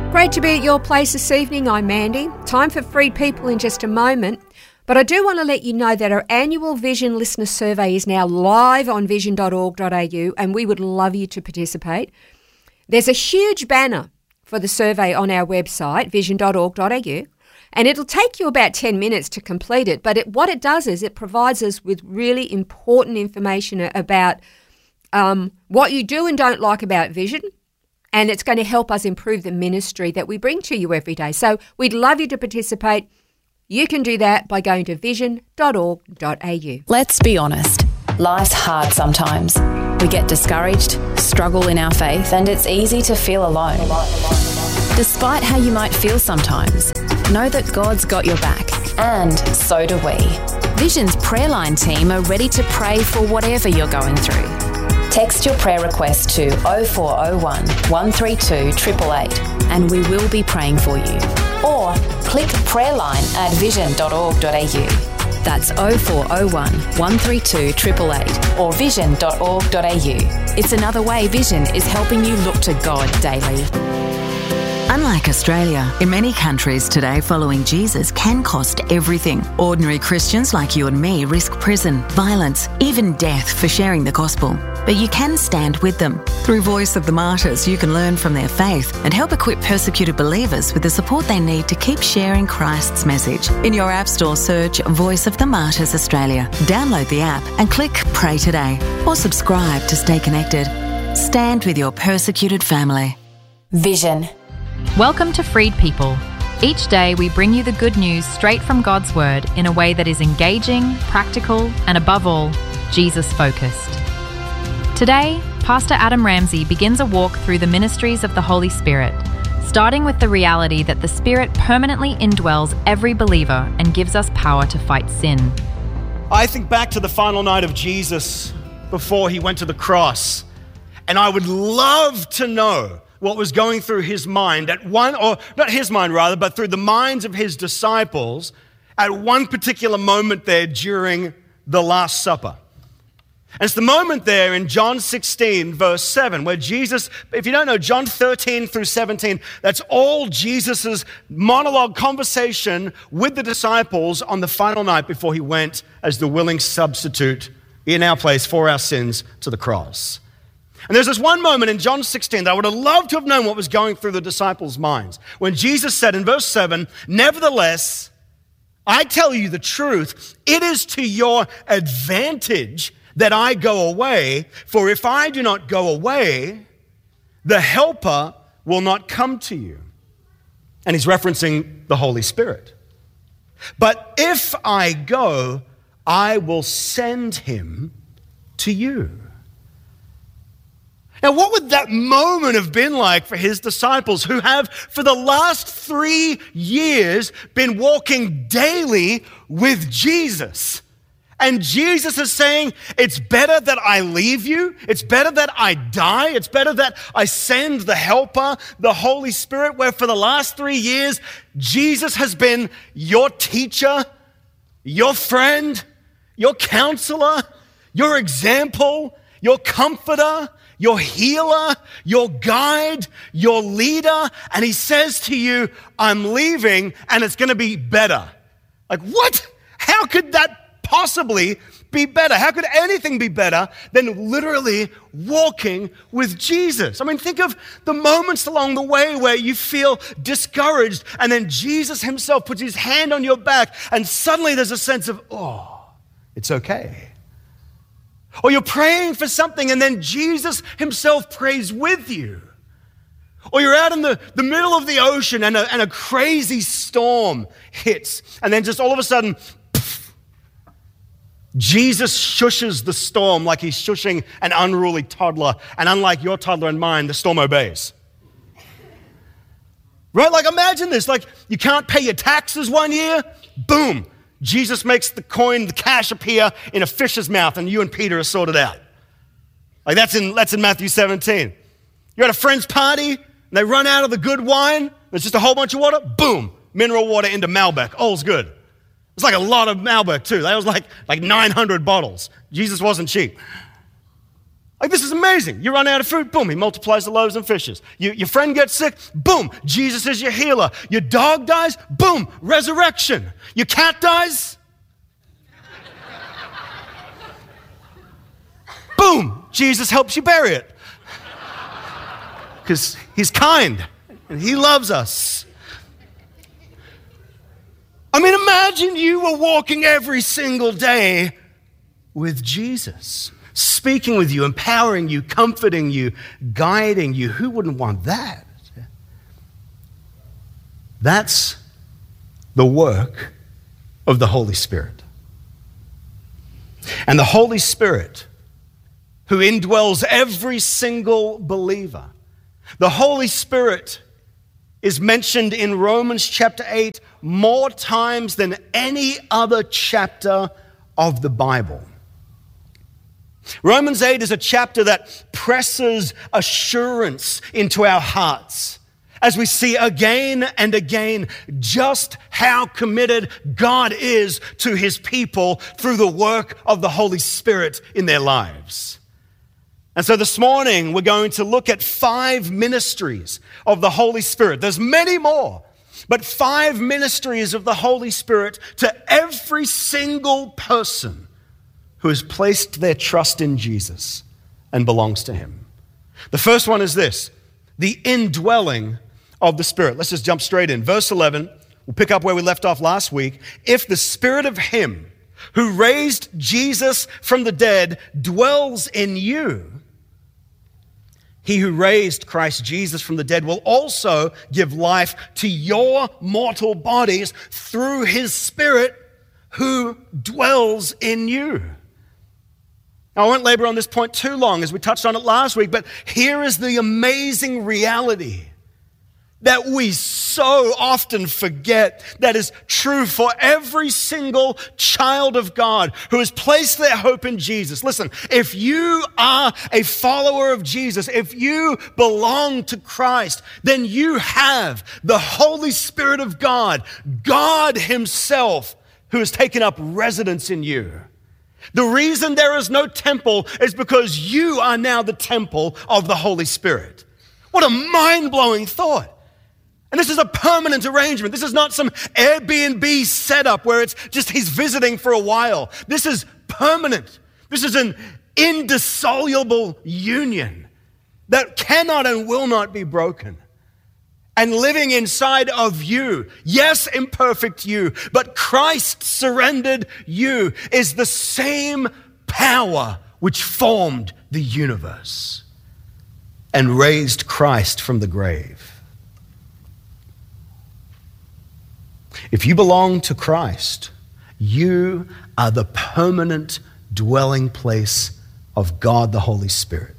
Great to be at your place this evening. I'm Mandy. Time for Freed People in just a moment. But I do want to let you know that our annual Vision listener survey is now live on vision.org.au and we would love you to participate. There's a huge banner for the survey on our website, vision.org.au, and it'll take you about 10 minutes to complete it. But what it does is it provides us with really important information about what you do and don't like about Vision, and it's going to help us improve the ministry that we bring to you every day. So we'd love you to participate. You can do that by going to vision.org.au. Let's be honest. Life's hard sometimes. We get discouraged, struggle in our faith, and it's easy to feel alone. Despite how you might feel sometimes, know that God's got your back, and so do we. Vision's prayer line team are ready to pray for whatever you're going through. Text your prayer request to 0401 132 888 and we will be praying for you. Or click prayer line at vision.org.au. That's 0401 132 888 or vision.org.au. It's another way Vision is helping you look to God daily. Unlike Australia, in many countries today, following Jesus can cost everything. Ordinary Christians like you and me risk prison, violence, even death for sharing the gospel. But you can stand with them. Through Voice of the Martyrs, you can learn from their faith and help equip persecuted believers with the support they need to keep sharing Christ's message. In your App Store, search Voice of the Martyrs Australia. Download the app and click Pray Today or subscribe to stay connected. Stand with your persecuted family. Vision. Welcome to Freed People. Each day we bring you the good news straight from God's Word in a way that is engaging, practical, and above all, Jesus-focused. Today, Pastor Adam Ramsey begins a walk through the ministries of the Holy Spirit, starting with the reality that the Spirit permanently indwells every believer and gives us power to fight sin. I think back to the final night of Jesus before he went to the cross, and I would love to know what was going through his mind at one, or not his mind rather, but through the minds of his disciples at one particular moment there during the Last Supper. And it's the moment there in John 16, verse 7, where Jesus, if you don't know, John 13 through 17, that's all Jesus's monologue conversation with the disciples on the final night before he went as the willing substitute in our place for our sins to the cross. And there's this one moment in John 16 that I would have loved to have known what was going through the disciples' minds. When Jesus said in verse 7, "Nevertheless, I tell you the truth, it is to your advantage that I go away, for if I do not go away, the Helper will not come to you." And he's referencing the Holy Spirit. "But if I go, I will send him to you." Now, what would that moment have been like for his disciples who have, for the last 3 years, been walking daily with Jesus? And Jesus is saying, it's better that I leave you. It's better that I die. It's better that I send the Helper, the Holy Spirit, where for the last 3 years, Jesus has been your teacher, your friend, your counselor, your example, your comforter, your healer, your guide, your leader, and he says to you, I'm leaving and it's going to be better. Like, what? How could that possibly be better? How could anything be better than literally walking with Jesus? I mean, think of the moments along the way where you feel discouraged and then Jesus himself puts his hand on your back and suddenly there's a sense of, oh, it's okay. Or you're praying for something and then Jesus himself prays with you. Or you're out in the middle of the ocean and a crazy storm hits and then just all of a sudden, poof, Jesus shushes the storm like he's shushing an unruly toddler, and unlike your toddler and mine, the storm obeys. Right? Like imagine this, like you can't pay your taxes one year, boom, Jesus makes the coin, the cash appear in a fish's mouth and you and Peter are sorted out. Like that's in Matthew 17. You're at a friend's party and they run out of the good wine, there's just a whole bunch of water, boom, mineral water into Malbec, all's good. It's like a lot of Malbec too. That was like 900 bottles. Jesus wasn't cheap. Like, this is amazing. You run out of food, boom, he multiplies the loaves and fishes. Your friend gets sick, boom, Jesus is your healer. Your dog dies, boom, resurrection. Your cat dies, boom, Jesus helps you bury it. Because he's kind and he loves us. I mean, imagine you were walking every single day with Jesus, speaking with you, empowering you, comforting you, guiding you. Who wouldn't want that? That's the work of the Holy Spirit. And the Holy Spirit, who indwells every single believer, the Holy Spirit is mentioned in Romans chapter 8 more times than any other chapter of the Bible. Romans 8 is a chapter that presses assurance into our hearts as we see again and again just how committed God is to his people through the work of the Holy Spirit in their lives. And so this morning, we're going to look at 5 ministries of the Holy Spirit. There's many more, but 5 ministries of the Holy Spirit to every single person who has placed their trust in Jesus and belongs to him. The first one is this, the indwelling of the Spirit. Let's just jump straight in. Verse 11, we'll pick up where we left off last week. If the Spirit of him who raised Jesus from the dead dwells in you, he who raised Christ Jesus from the dead will also give life to your mortal bodies through his Spirit who dwells in you. Now, I won't labor on this point too long as we touched on it last week, but here is the amazing reality that we so often forget that is true for every single child of God who has placed their hope in Jesus. Listen, if you are a follower of Jesus, if you belong to Christ, then you have the Holy Spirit of God, God himself, who has taken up residence in you. The reason there is no temple is because you are now the temple of the Holy Spirit. What a mind-blowing thought. And this is a permanent arrangement. This is not some Airbnb setup where it's just he's visiting for a while. This is permanent. This is an indissoluble union that cannot and will not be broken. And living inside of you, yes, imperfect you, but Christ surrendered you, is the same power which formed the universe and raised Christ from the grave. If you belong to Christ, you are the permanent dwelling place of God the Holy Spirit.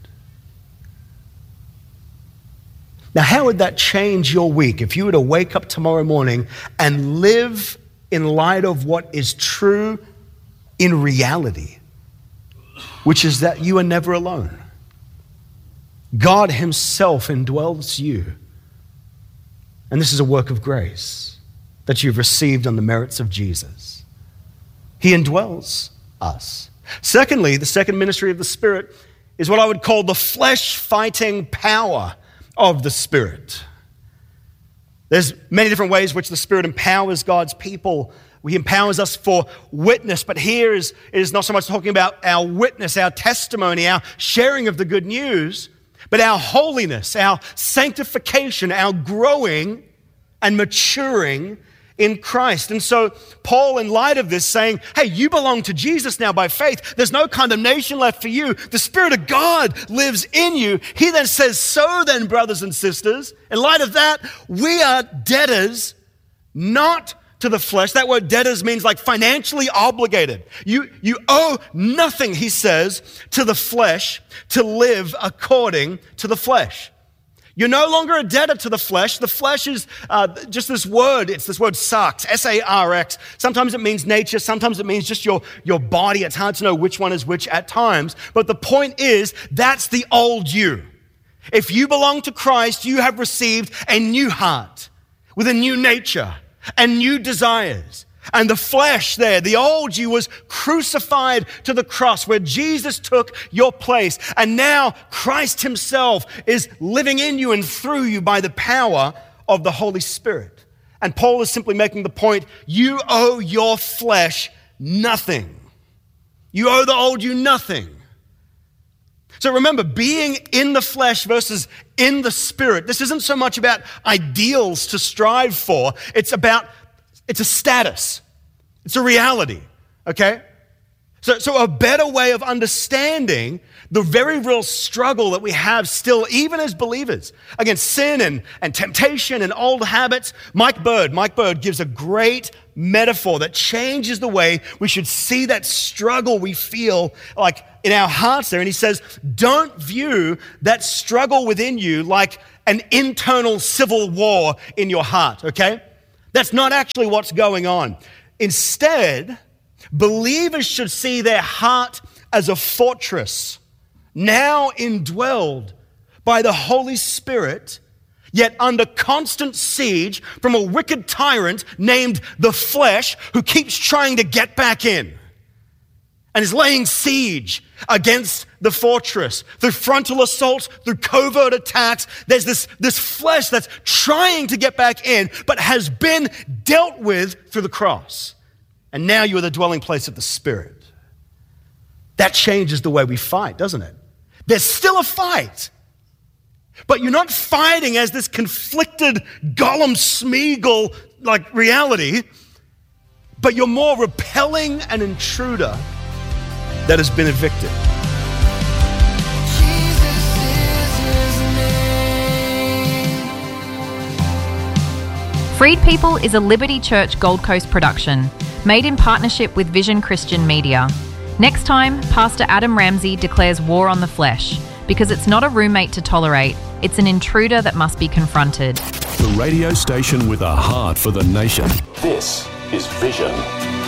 Now, how would that change your week if you were to wake up tomorrow morning and live in light of what is true in reality, which is that you are never alone? God himself indwells you. And this is a work of grace that you've received on the merits of Jesus. He indwells us. Secondly, the second ministry of the Spirit is what I would call the flesh-fighting power of the Spirit. There's many different ways which the Spirit empowers God's people. He empowers us for witness, but here is not so much talking about our witness, our testimony, our sharing of the good news, but our holiness, our sanctification, our growing and maturing in Christ. And so Paul, in light of this, saying, hey, you belong to Jesus now by faith. There's no condemnation left for you. The Spirit of God lives in you. He then says, so then, brothers and sisters, in light of that, we are debtors, not to the flesh. That word debtors means like financially obligated. You owe nothing, he says, to the flesh to live according to the flesh. You're no longer a debtor to the flesh. The flesh is just this word. It's this word sarx, S-A-R-X. Sometimes it means nature. Sometimes it means just your body. It's hard to know which one is which at times. But the point is, that's the old you. If you belong to Christ, you have received a new heart with a new nature and new desires. And the flesh there, the old you, was crucified to the cross where Jesus took your place. And now Christ himself is living in you and through you by the power of the Holy Spirit. And Paul is simply making the point, you owe your flesh nothing. You owe the old you nothing. So remember, being in the flesh versus in the spirit, this isn't so much about ideals to strive for. It's a status. It's a reality, okay? So a better way of understanding the very real struggle that we have still, even as believers, against sin and temptation and old habits. Mike Bird gives a great metaphor that changes the way we should see that struggle we feel like in our hearts there. And he says, don't view that struggle within you like an internal civil war in your heart, okay? That's not actually what's going on. Instead, believers should see their heart as a fortress, now indwelled by the Holy Spirit, yet under constant siege from a wicked tyrant named the flesh who keeps trying to get back in and is laying siege against the fortress. Through frontal assaults, through covert attacks, there's this flesh that's trying to get back in, but has been dealt with through the cross. And now you are the dwelling place of the Spirit. That changes the way we fight, doesn't it? There's still a fight, but you're not fighting as this conflicted Gollum Smeagol like reality, but you're more repelling an intruder that has been evicted. Freed People is a Liberty Church Gold Coast production, made in partnership with Vision Christian Media. Next time, Pastor Adam Ramsey declares war on the flesh, because it's not a roommate to tolerate, it's an intruder that must be confronted. The radio station with a heart for the nation. This is Vision.